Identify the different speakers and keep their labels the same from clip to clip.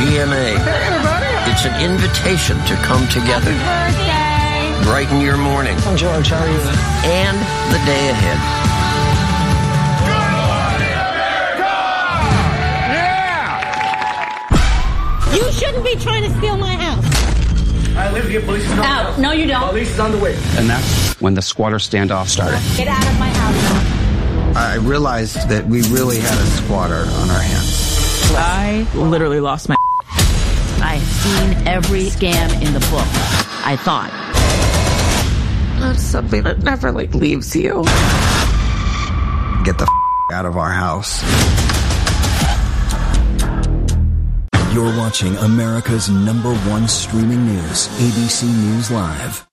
Speaker 1: GMA. It's an invitation to come together.
Speaker 2: Happy birthday.
Speaker 1: Brighten your morning.
Speaker 3: I'm George, how are you?
Speaker 1: And the day ahead.
Speaker 2: You shouldn't be trying to steal my house.
Speaker 4: I live here. Police is coming out.
Speaker 2: No, you don't.
Speaker 4: Police is on the way.
Speaker 5: And that's when the squatter standoff started.
Speaker 2: Get out of my house.
Speaker 6: I realized that we really had a squatter on our hands.
Speaker 7: I literally lost my...
Speaker 8: I've seen every scam in the book, I thought.
Speaker 7: That's something that never, leaves you.
Speaker 6: Get the out of our house.
Speaker 9: You're watching America's #1 streaming news, ABC News Live.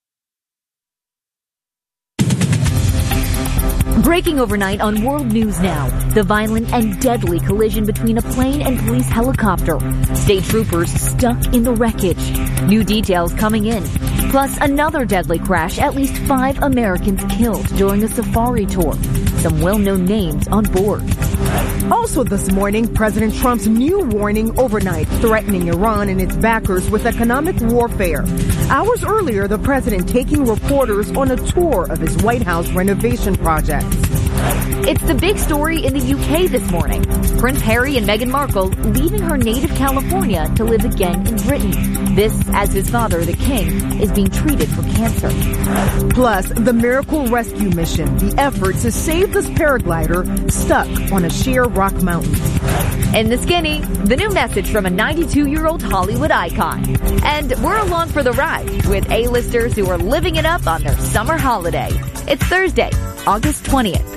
Speaker 10: Breaking overnight on World News Now, the violent and deadly collision between a plane and police helicopter. State troopers stuck in the wreckage. New details coming in. Plus another deadly crash, at least 5 Americans killed during a safari tour. Some well-known names on board.
Speaker 11: Also this morning, President Trump's new warning overnight, threatening Iran and its backers with economic warfare. Hours earlier, the president taking reporters on a tour of his White House renovation projects.
Speaker 10: It's the big story in the UK this morning. Prince Harry and Meghan Markle leaving her native California to live again in Britain. This as his father, the king, is being treated for cancer.
Speaker 11: Plus, the miracle rescue mission, the effort to save this paraglider stuck on a sheer rock mountain.
Speaker 10: In the skinny, the new message from a 92-year-old Hollywood icon. And we're along for the ride with A-listers who are living it up on their summer holiday. It's Thursday, August 20th.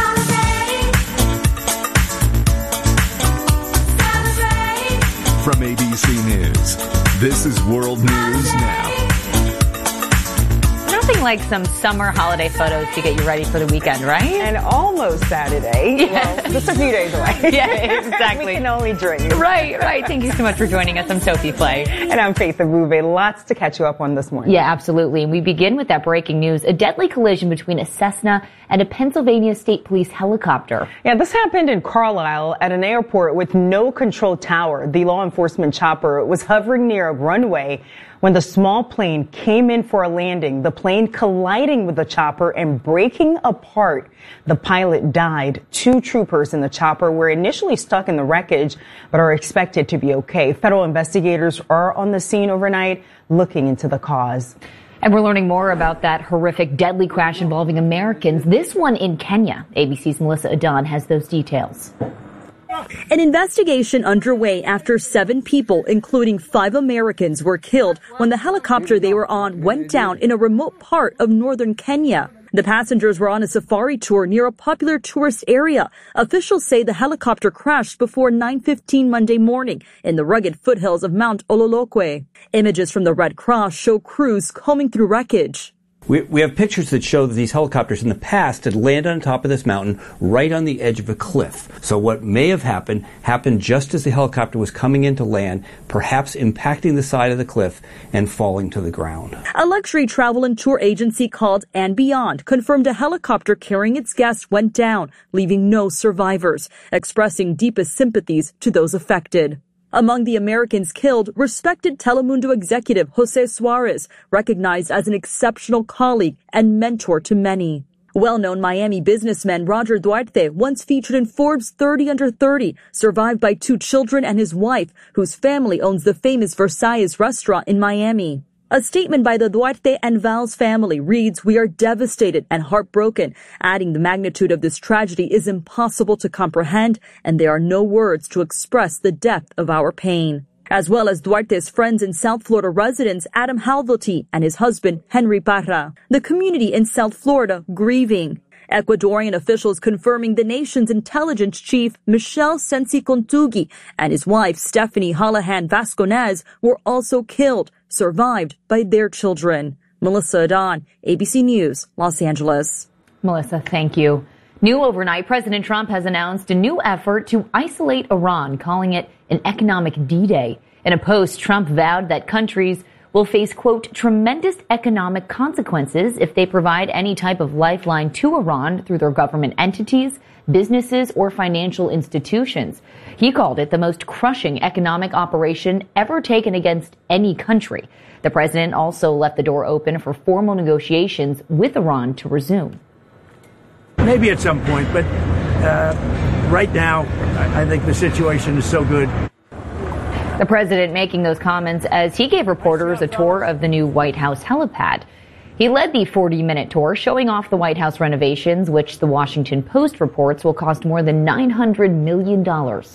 Speaker 12: From ABC News, this is World News Now.
Speaker 13: Nothing like some summer holiday photos to get you ready for the weekend, right?
Speaker 14: And almost Saturday.
Speaker 13: Yeah.
Speaker 14: Well, just a few days away.
Speaker 13: Yeah, exactly.
Speaker 14: We can only dream.
Speaker 13: Right. Thank you so much for joining us. I'm Sophie Flay.
Speaker 14: And I'm Faith Abuve. Lots to catch you up on this morning.
Speaker 13: Yeah, absolutely. And we begin with that breaking news. A deadly collision between a Cessna and a Pennsylvania State Police helicopter.
Speaker 14: Yeah, this happened in Carlisle at an airport with no control tower. The law enforcement chopper was hovering near a runway when the small plane came in for a landing, the plane colliding with the chopper and breaking apart. The pilot died. 2 troopers in the chopper were initially stuck in the wreckage, but are expected to be okay. Federal investigators are on the scene overnight looking into the cause.
Speaker 13: And we're learning more about that horrific, deadly crash involving Americans. This one in Kenya. ABC's Melissa Adan has those details.
Speaker 15: An investigation underway after 7 people, including 5 Americans, were killed when the helicopter they were on went down in a remote part of northern Kenya. The passengers were on a safari tour near a popular tourist area. Officials say the helicopter crashed before 9:15 Monday morning in the rugged foothills of Mount Ololokwe. Images from the Red Cross show crews combing through wreckage.
Speaker 16: We have pictures that show that these helicopters in the past had landed on top of this mountain right on the edge of a cliff. So what may have happened just as the helicopter was coming in to land, perhaps impacting the side of the cliff and falling to the ground.
Speaker 15: A luxury travel and tour agency called And Beyond confirmed a helicopter carrying its guests went down, leaving no survivors, expressing deepest sympathies to those affected. Among the Americans killed, respected Telemundo executive Jose Suarez, recognized as an exceptional colleague and mentor to many. Well-known Miami businessman Roger Duarte, once featured in Forbes 30 Under 30, survived by 2 children and his wife, whose family owns the famous Versailles restaurant in Miami. A statement by the Duarte and Val's family reads, "We are devastated and heartbroken," adding the magnitude of this tragedy is impossible to comprehend, and there are no words to express the depth of our pain. As well as Duarte's friends and South Florida residents Adam Halvoty and his husband Henry Parra. The community in South Florida grieving. Ecuadorian officials confirming the nation's intelligence chief, Michel Sensi Contugi, and his wife, Stephanie Hallahan Vasconez, were also killed, survived by their children. Melissa Adan, ABC News, Los Angeles.
Speaker 13: Melissa, thank you. New overnight, President Trump has announced a new effort to isolate Iran, calling it an economic D-Day. In a post, Trump vowed that countries will face, quote, tremendous economic consequences if they provide any type of lifeline to Iran through their government entities, businesses, or financial institutions. He called it the most crushing economic operation ever taken against any country. The president also left the door open for formal negotiations with Iran to resume.
Speaker 3: Maybe at some point, but right now, I think the situation is so good.
Speaker 13: The president making those comments as he gave reporters a tour of the new White House helipad. He led the 40-minute tour showing off the White House renovations, which the Washington Post reports will cost more than $900 million.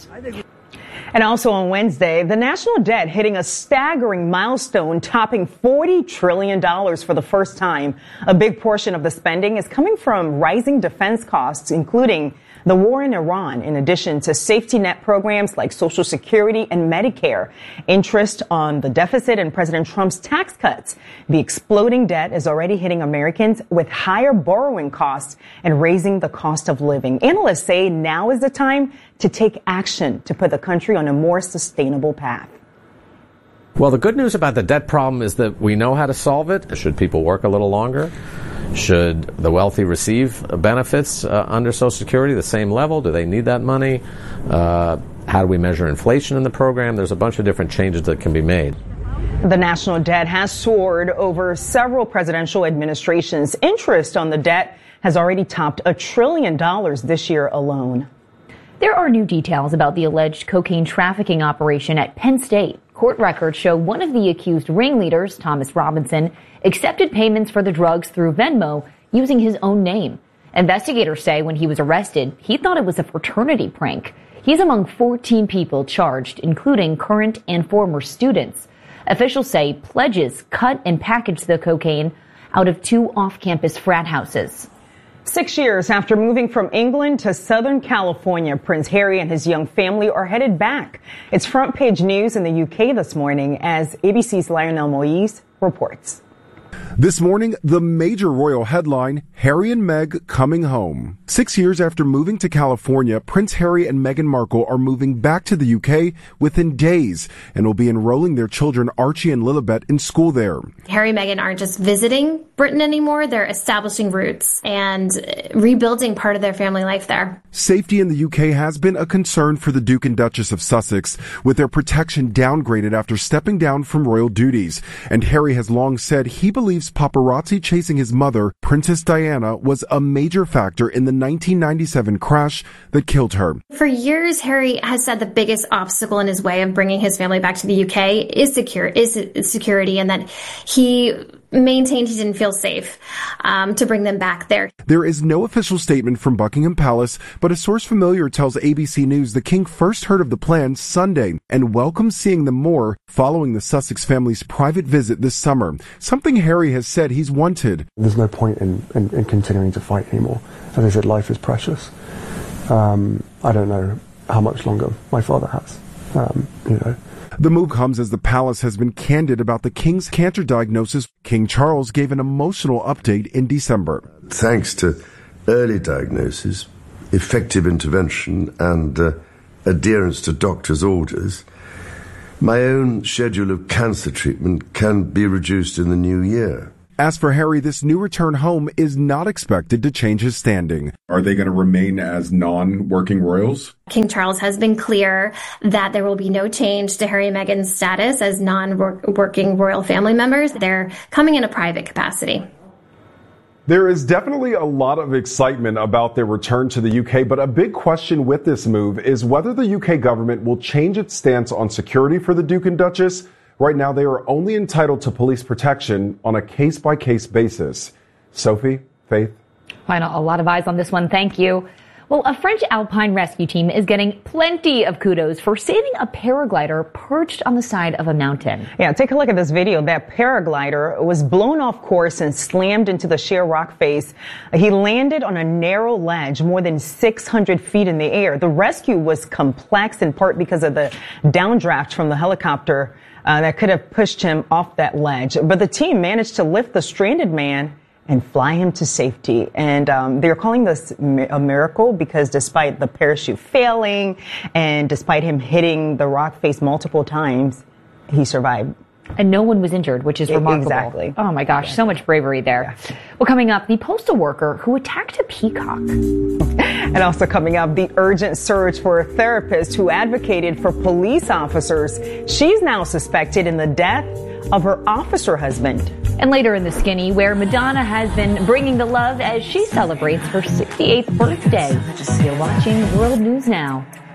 Speaker 14: And also on Wednesday, the national debt hitting a staggering milestone, topping $40 trillion for the first time. A big portion of the spending is coming from rising defense costs, including the war in Iran, in addition to safety net programs like Social Security and Medicare, interest on the deficit and President Trump's tax cuts. The exploding debt is already hitting Americans with higher borrowing costs and raising the cost of living. Analysts say now is the time to take action to put the country on a more sustainable path.
Speaker 17: Well, the good news about the debt problem is that we know how to solve it. Should people work a little longer? Should the wealthy receive benefits under Social Security, the same level? Do they need that money? How do we measure inflation in the program? There's a bunch of different changes that can be made.
Speaker 14: The national debt has soared over several presidential administrations. Interest on the debt has already topped $1 trillion this year alone.
Speaker 13: There are new details about the alleged cocaine trafficking operation at Penn State. Court records show one of the accused ringleaders, Thomas Robinson, accepted payments for the drugs through Venmo using his own name. Investigators say when he was arrested, he thought it was a fraternity prank. He's among 14 people charged, including current and former students. Officials say pledges cut and packaged the cocaine out of 2 off-campus frat houses.
Speaker 14: 6 years after moving from England to Southern California, Prince Harry and his young family are headed back. It's front page news in the UK this morning as ABC's Lionel Moise reports.
Speaker 18: This morning, the major royal headline, Harry and Meg coming home. 6 years after moving to California, Prince Harry and Meghan Markle are moving back to the UK within days and will be enrolling their children Archie and Lilibet in school there.
Speaker 19: Harry and Meghan aren't just visiting Britain anymore, they're establishing roots and rebuilding part of their family life there.
Speaker 18: Safety in the UK has been a concern for the Duke and Duchess of Sussex, with their protection downgraded after stepping down from royal duties. And Harry has long said he believes paparazzi chasing his mother, Princess Diana, was a major factor in the 1997 crash that killed her.
Speaker 19: For years, Harry has said the biggest obstacle in his way of bringing his family back to the UK is security, and that he maintained he didn't feel safe to bring them back there.
Speaker 18: There is no official statement from Buckingham Palace, but a source familiar tells ABC News the king first heard of the plan Sunday and welcomes seeing them more following the Sussex family's private visit this summer, something Harry has said he's wanted.
Speaker 20: There's no point in continuing to fight anymore. As I said, life is precious. I don't know how much longer my father has,
Speaker 18: The move comes as the palace has been candid about the king's cancer diagnosis. King Charles gave an emotional update in December.
Speaker 21: Thanks to early diagnosis, effective intervention and adherence to doctors' orders, my own schedule of cancer treatment can be reduced in the new year.
Speaker 18: As for Harry, this new return home is not expected to change his standing.
Speaker 22: Are they going to remain as non-working royals?
Speaker 19: King Charles has been clear that there will be no change to Harry and Meghan's status as non-working royal family members. They're coming in a private capacity.
Speaker 23: There is definitely a lot of excitement about their return to the UK, but a big question with this move is whether the UK government will change its stance on security for the Duke and Duchess. Right now, they are only entitled to police protection on a case-by-case basis. Sophie, Faith?
Speaker 13: Final, a lot of eyes on this one. Thank you. Well, a French alpine rescue team is getting plenty of kudos for saving a paraglider perched on the side of a mountain.
Speaker 14: Yeah, take a look at this video. That paraglider was blown off course and slammed into the sheer rock face. He landed on a narrow ledge more than 600 feet in the air. The rescue was complex in part because of the downdraft from the helicopter that could have pushed him off that ledge. But the team managed to lift the stranded man and fly him to safety. And they're calling this a miracle because despite the parachute failing and despite him hitting the rock face multiple times, he survived.
Speaker 13: And no one was injured, which is remarkable.
Speaker 14: Exactly.
Speaker 13: Oh my gosh, so much bravery there. Yeah. Well, coming up, the postal worker who attacked a peacock.
Speaker 14: And also coming up, the urgent search for a therapist who advocated for police officers. She's now suspected in the death of her officer husband.
Speaker 13: And later in the Skinny, where Madonna has been bringing the love as she celebrates her 68th birthday. You're watching World News Now.